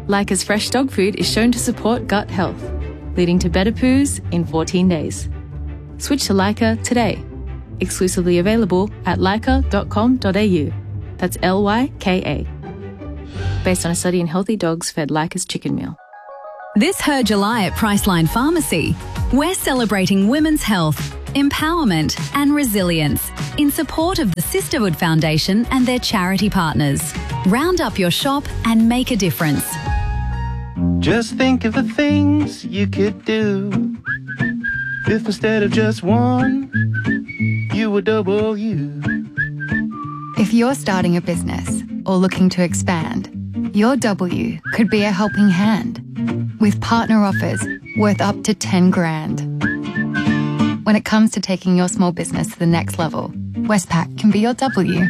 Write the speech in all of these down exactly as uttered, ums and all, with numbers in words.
Leica's fresh dog food is shown to support gut health, leading to better poos in fourteen days. Switch to Leica today. Exclusively available at leica dot com dot a u. That's L Y K A. Based on a study in healthy dogs fed Leica's chicken meal. This Her July at Priceline Pharmacy, we're celebrating women's health, empowerment and resilience in support of the Sisterhood Foundation and their charity partners. Round up your shop and make a difference. Just think of the things you could do if instead of just one, you were double you. If you're starting a business or looking to expand, your W could be a helping hand with partner offers worth up to ten grand. When it comes to taking your small business to the next level, Westpac can be your W.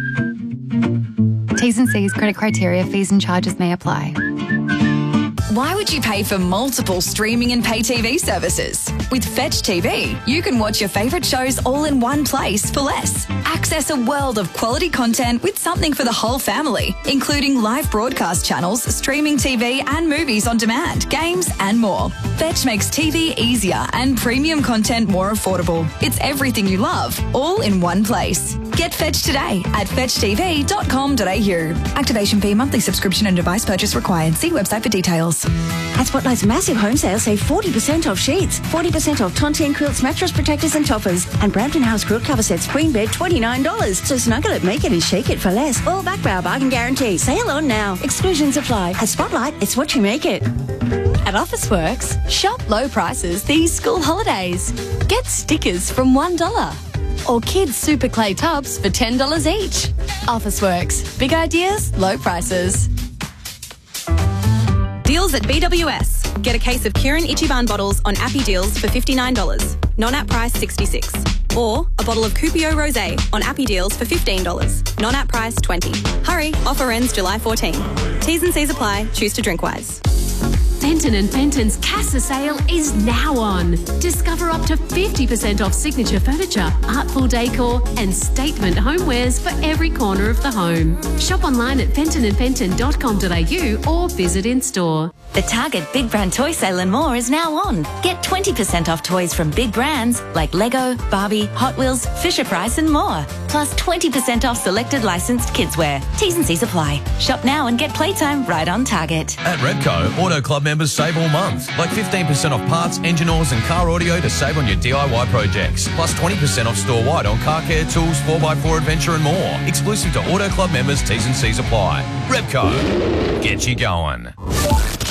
T's and C's, credit criteria, fees and charges may apply. Why would you pay for multiple streaming and pay T V services? With Fetch T V, you can watch your favourite shows all in one place for less. Access a world of quality content with something for the whole family, including live broadcast channels, streaming T V and movies on demand, games and more. Fetch makes T V easier and premium content more affordable. It's everything you love, all in one place. Get Fetch today at fetch t v dot com dot a u. Activation fee, monthly subscription and device purchase required. See website for details. At Spotlight's massive home sale, save forty percent off sheets, forty percent off Tontine quilts, mattress protectors and toppers, and Brampton House quilt cover sets, queen bed, twenty-nine dollars. So snuggle it, make it and shake it for less. All backed by our bargain guarantee. Sale on now. Exclusions apply. At Spotlight, it's what you make it. At Officeworks, shop low prices these school holidays. Get stickers from one dollar. Or kids' super clay tubs for ten dollars each. Officeworks. Big ideas, low prices. Deals at B W S. Get a case of Kirin Ichiban bottles on Appy Deals for fifty-nine dollars. Non-app price sixty-six dollars. Or a bottle of Coupio Rosé on Appy Deals for fifteen dollars. Non-app price twenty dollars. Hurry, offer ends July fourteenth. T's and C's apply. Choose to drink wise. Fenton and Fenton's Casa sale is now on. Discover up to fifty percent off signature furniture, artful decor and statement homewares for every corner of the home. Shop online at fenton and fenton dot com dot a u or visit in store. The Target Big Brand Toy Sale and more is now on. Get twenty percent off toys from big brands like Lego, Barbie, Hot Wheels, Fisher-Price and more. Plus twenty percent off selected licensed kidswear. T's and C's apply. Shop now and get playtime right on Target. At Repco, Auto Club members save all month. Like fifteen percent off parts, engine oils and car audio to save on your D I Y projects. Plus twenty percent off store-wide on car care, tools, four by four adventure and more. Exclusive to Auto Club members, T's and C's apply. Repco, get you going.